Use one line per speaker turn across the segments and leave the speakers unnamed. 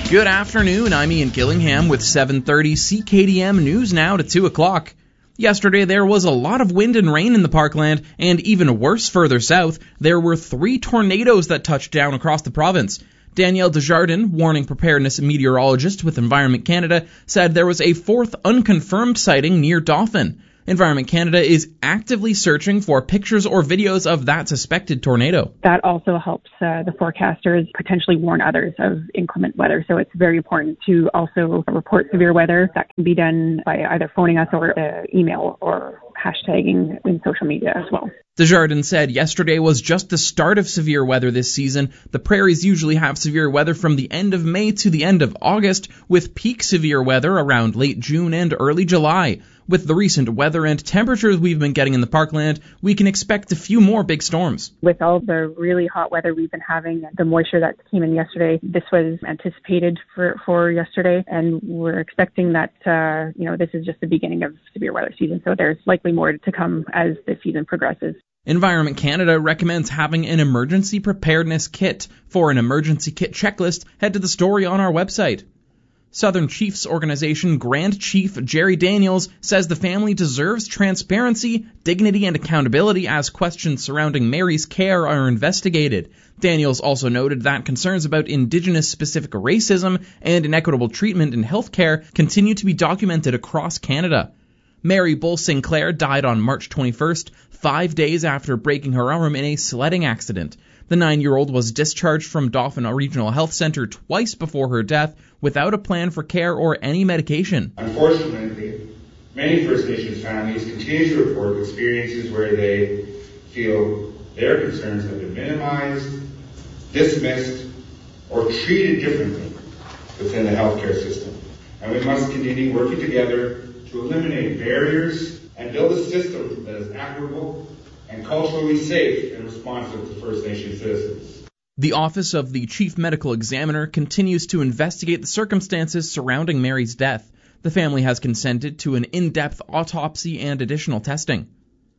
Good afternoon, I'm Ian Gillingham with 7:30 CKDM News now to 2 o'clock. Yesterday there was a lot of wind and rain in the Parkland, and even worse further south, there were 3 tornadoes that touched down across the province. Danielle Desjardins, warning preparedness meteorologist with Environment Canada, said there was a 4th unconfirmed sighting near Dauphin. Environment Canada is actively searching for pictures or videos of that suspected tornado.
That also helps the forecasters potentially warn others of inclement weather. So it's very important to also report severe weather. That can be done by either phoning us or email or hashtagging in social media as well.
Desjardins said yesterday was just the start of severe weather this season. The prairies usually have severe weather from the end of May to the end of August, with peak severe weather around late June and early July. With the recent weather and temperatures we've been getting in the Parkland, we can expect a few more big storms.
With all the really hot weather we've been having, the moisture that came in yesterday, this was anticipated for yesterday, and we're expecting that, this is just the beginning of severe weather season, so there's likely more to come as the season progresses.
Environment Canada recommends having an emergency preparedness kit. For an emergency kit checklist, head to the story on our website. Southern Chiefs Organization Grand Chief Jerry Daniels says the family deserves transparency, dignity, and accountability as questions surrounding Mary's care are investigated. Daniels also noted that concerns about Indigenous-specific racism and inequitable treatment in healthcare continue to be documented across Canada. Mary Bull Sinclair died on March 21st, 5 days after breaking her arm in a sledding accident. The 9-year-old was discharged from Dauphin Regional Health Centre twice before her death without a plan for care or any medication.
Unfortunately, many First Nations families continue to report experiences where they feel their concerns have been minimized, dismissed, or treated differently within the healthcare system. And we must continue working together to eliminate barriers and build a system that is equitable and culturally safe and responsive to First Nation citizens.
The Office of the Chief Medical Examiner continues to investigate the circumstances surrounding Mary's death. The family has consented to an in-depth autopsy and additional testing.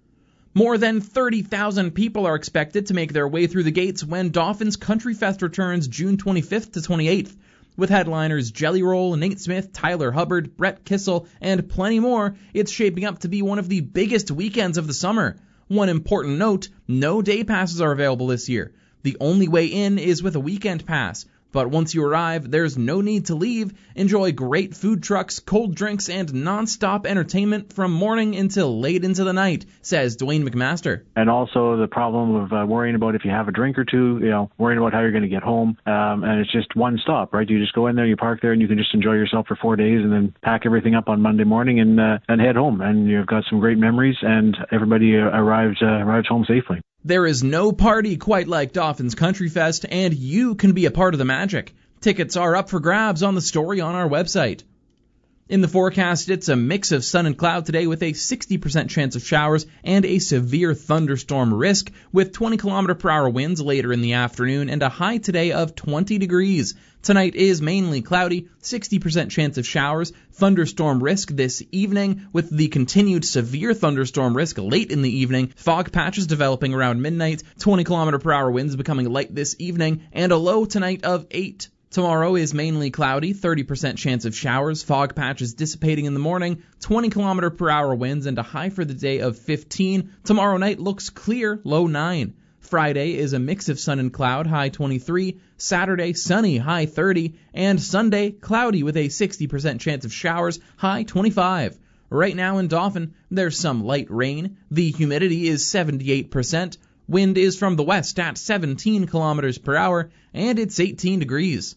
More than 30,000 people are expected to make their way through the gates when Dauphin's Country Fest returns June 25th to 28th. With headliners Jelly Roll, Nate Smith, Tyler Hubbard, Brett Kissel, and plenty more, it's shaping up to be one of the biggest weekends of the summer. One important note, no day passes are available this year. The only way in is with a weekend pass. But once you arrive, there's no need to leave. Enjoy great food trucks, cold drinks, and non-stop entertainment from morning until late into the night, says Dwayne McMaster.
And also the problem of worrying about if you have a drink or two, worrying about how you're going to get home. And it's just one stop, right? You just go in there, you park there, and you can just enjoy yourself for 4 days and then pack everything up on Monday morning and head home. And you've got some great memories, and everybody arrives home safely.
There is no party quite like Dauphin's Country Fest, and you can be a part of the magic. Tickets are up for grabs on the story on our website. In the forecast, it's a mix of sun and cloud today with a 60% chance of showers and a severe thunderstorm risk with 20 km/h winds later in the afternoon and a high today of 20 degrees. Tonight is mainly cloudy, 60% chance of showers, thunderstorm risk this evening with the continued severe thunderstorm risk late in the evening, fog patches developing around midnight, 20 km/h winds becoming light this evening, and a low tonight of 8. Tomorrow is mainly cloudy, 30% chance of showers, fog patches dissipating in the morning, 20 km/h winds, and a high for the day of 15. Tomorrow night looks clear, low 9. Friday is a mix of sun and cloud, high 23. Saturday, sunny, high 30. And Sunday, cloudy with a 60% chance of showers, high 25. Right now in Dauphin, there's some light rain. The humidity is 78%. Wind is from the west at 17 km/h, and it's 18 degrees.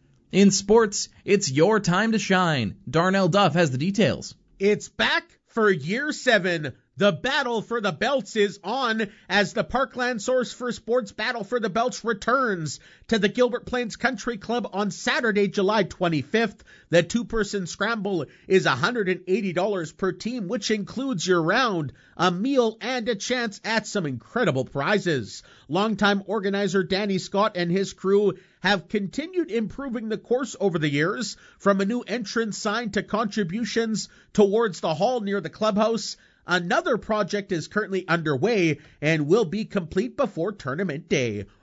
In sports, it's your time to shine. Darnell Duff has the details.
It's back for Year 7. The battle for the belts is on as the Parkland Source for Sports Battle for the Belts returns to the Gilbert Plains Country Club on Saturday, July 25th. The two-person scramble is $180 per team, which includes your round, a meal, and a chance at some incredible prizes. Longtime organizer Danny Scott and his crew have continued improving the course over the years, from a new entrance sign to contributions towards the hall near the clubhouse. Another project is currently underway and will be complete before tournament day.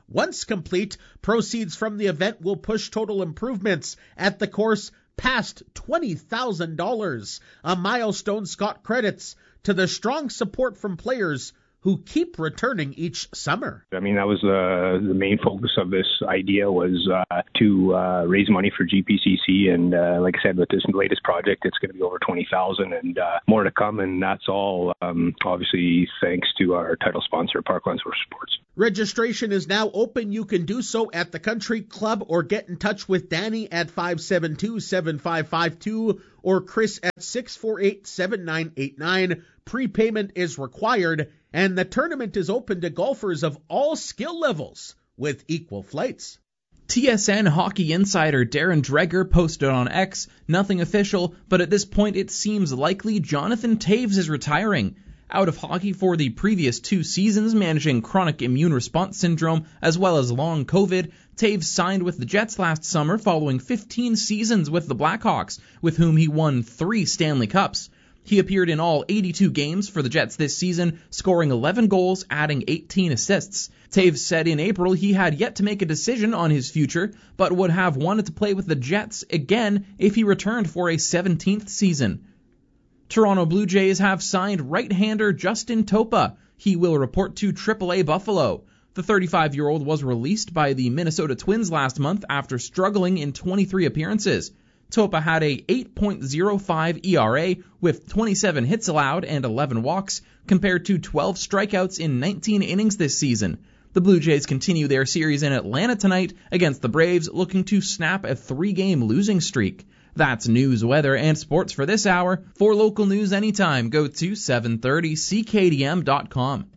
Once complete, proceeds from the event will push total improvements at the course past $20,000, a milestone Scott credits to the strong support from players who keep returning each summer.
I mean, that was the main focus of this idea was to raise money for GPCC. And like I said, with this latest project, it's going to be over $20,000 and more to come. And that's all obviously thanks to our title sponsor, Parkland Source Sports. Registration
is now open. You can do so at the Country Club or get in touch with Danny at 572-7552 or Chris at 648-7989. Prepayment is required, and the tournament is open to golfers of all skill levels with equal flights.
TSN hockey insider Darren Dreger posted on X, nothing official, but at this point it seems likely Jonathan Toews is retiring. Out of hockey for the previous 2 seasons, managing chronic immune response syndrome as well as long COVID, Toews signed with the Jets last summer following 15 seasons with the Blackhawks, with whom he won 3 Stanley Cups. He appeared in all 82 games for the Jets this season, scoring 11 goals, adding 18 assists. Toews said in April he had yet to make a decision on his future, but would have wanted to play with the Jets again if he returned for a 17th season. Toronto Blue Jays have signed right-hander Justin Topa. He will report to AAA Buffalo. The 35-year-old was released by the Minnesota Twins last month after struggling in 23 appearances. Topa had a 8.05 ERA with 27 hits allowed and 11 walks, compared to 12 strikeouts in 19 innings this season. The Blue Jays continue their series in Atlanta tonight against the Braves, looking to snap a 3-game losing streak. That's news, weather, and sports for this hour. For local news anytime, go to 730CKDM.com.